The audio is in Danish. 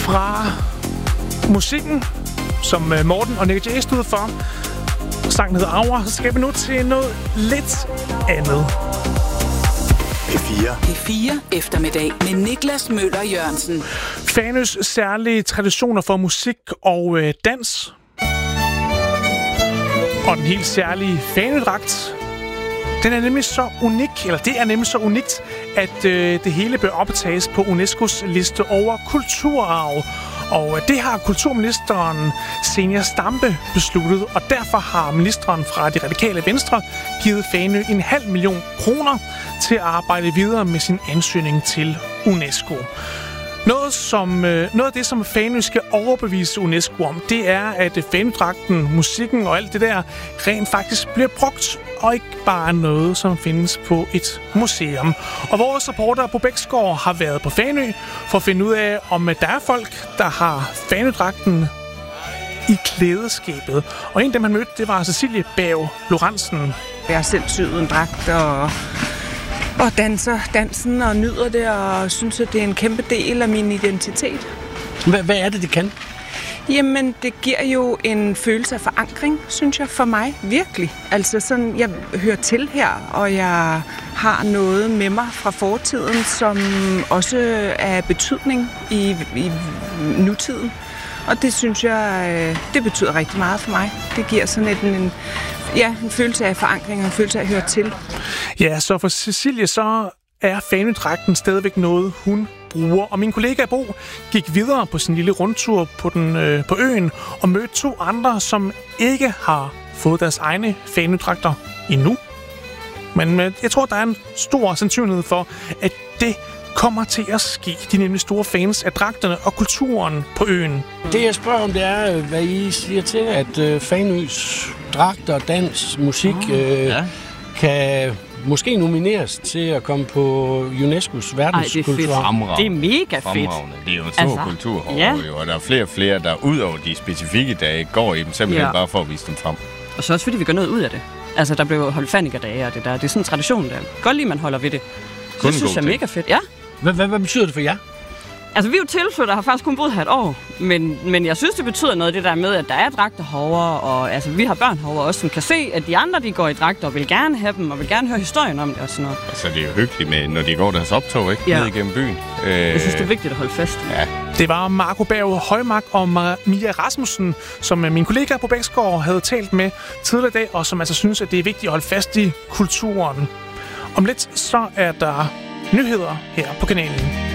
Fra musikken, som Morten og Nick Jay stod for, sangen hedder Aura, så skal vi nu til noget lidt andet. P4 eftermiddag med Niklas Møller Jørgensen. Fanøs særlige traditioner for musik og dans. Og den helt særlige Fanø-dragt. Det er nemlig så unikt, at det hele bør optages på UNESCO's liste over kulturarv. Og det har kulturministeren Zenia Stampe besluttet, og derfor har ministeren fra Det Radikale Venstre givet Fanø 500.000 kroner til at arbejde videre med sin ansøgning til UNESCO. Noget af det, som Fanø skal overbevise UNESCO om, det er, at Fanø-dragten, musikken og alt det der rent faktisk bliver brugt, og ikke bare noget, som findes på et museum. Og vores reporter Bo Bæksgaard har været på Fanø for at finde ud af, om der er folk, der har Fanø-dragten i klædeskabet. Og en af dem, han mødte, det var Cecilie Bav Lorentzen. Jeg har selv syet en dragt og danser dansen og nyder det, og synes, at det er en kæmpe del af min identitet. Hvad er det kan? Jamen, det giver jo en følelse af forankring, synes jeg, for mig. Virkelig. Altså sådan, jeg hører til her, og jeg har noget med mig fra fortiden, som også er betydning i nutiden. Og det synes jeg, det betyder rigtig meget for mig. Det giver sådan en følelse af forankring og en følelse af at høre til. Ja, så for Cecilie, så er Fanø-dragten stadigvæk noget, hun bruger. Og min kollega Bo gik videre på sin lille rundtur på øen og mødte 2 andre, som ikke har fået deres egne Fanø-dragter endnu. Men jeg tror, der er en stor sandsynlighed for, at det kommer til at ske. De er nemlig store fans af dragterne og kulturen på øen. Det jeg spørger om, det er, hvad I siger til, at Fanøs dragter, dans, musik kan måske nomineres til at komme på UNESCO's verdenskulturarv. Det er mega fedt. Det er jo en stor kultur, og der er flere og flere, der ud over de specifikke dage går i dem, simpelthen bare for at vise dem frem. Og så også fordi vi gør noget ud af det. Altså, der blev holdt Fanikerdage og det der. Det er sådan en tradition, der godt lige, man holder ved det. Så det synes jeg er mega fedt, ja. Hvad betyder det for jer? Altså, vi er jo tilflyttere, har faktisk kun boet her et år. Men jeg synes, det betyder noget, det der med, at der er dragter herovre. Og altså, vi har børn herovre også, som kan se, at de andre, de går i dragter og vil gerne have dem, og vil gerne høre historien om det og sådan noget. Altså, det er jo hyggeligt med, når de går deres optog, ikke? Ned igennem byen. Jeg synes, det er vigtigt at holde fast. Ja. Det var Marco Berg Højmark og Mia Rasmussen, som min kollega på Bæksgaard havde talt med tidligere i dag, og som altså synes, at det er vigtigt at holde fast i kulturen. Om lidt så er der nyheder her på kanalen.